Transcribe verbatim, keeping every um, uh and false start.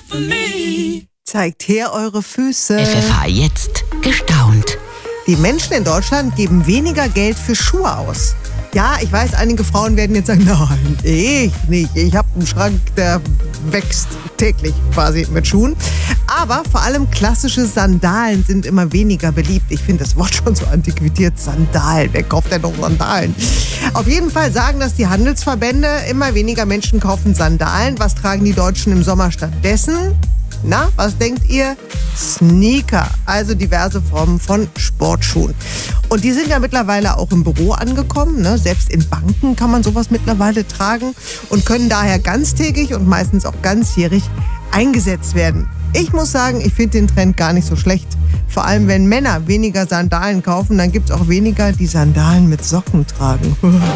Zeigt her eure Füße. F F H jetzt gestaunt. Die Menschen in Deutschland geben weniger Geld für Schuhe aus. Ja, ich weiß, einige Frauen werden jetzt sagen, nein, ich nicht. Ich habe einen Schrank, der wächst täglich quasi mit Schuhen. Aber vor allem klassische Sandalen sind immer weniger beliebt. Ich finde das Wort schon so antiquiert. Sandalen, wer kauft denn noch Sandalen? Auf jeden Fall sagen das die Handelsverbände. Immer weniger Menschen kaufen Sandalen. Was tragen die Deutschen im Sommer stattdessen? Na, was denkt ihr? Sneaker, also diverse Formen von Sportschuhen. Und die sind ja mittlerweile auch im Büro angekommen. Ne? Selbst in Banken kann man sowas mittlerweile tragen und können daher ganztägig und meistens auch ganzjährig eingesetzt werden. Ich muss sagen, ich finde den Trend gar nicht so schlecht. Vor allem, wenn Männer weniger Sandalen kaufen, dann gibt es auch weniger, die Sandalen mit Socken tragen.